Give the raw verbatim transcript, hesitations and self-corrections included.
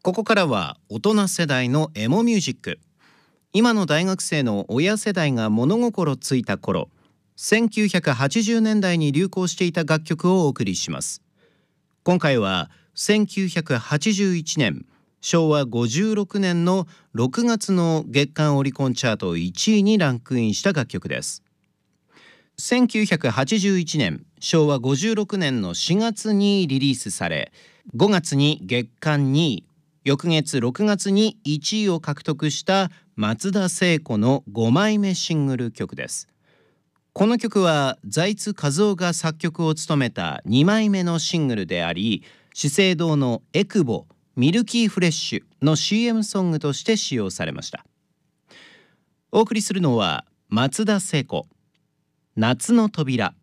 ここからは大人世代のエモミュージック。今の大学生の親世代が物心ついた頃、せんきゅうひゃくはちじゅうねんだいに流行していた楽曲をお送りします。今回はせんきゅうひゃくはちじゅういちねん、しょうわごじゅうろくねんのろくがつの月間オリコンチャートいちいにランクインした楽曲です。せんきゅうひゃくはちじゅういちねん、しょうわごじゅうろくねんのしがつにリリースされ、ごがつに月間にい、翌月ろくがつにいちいを獲得した松田聖子のごまいめシングル曲です。この曲は財津和夫が作曲を務めたにまいめのシングルであり、資生堂のエクボミルキーフレッシュの シーエム ソングとして使用されました。お送りするのは松田聖子、夏の扉。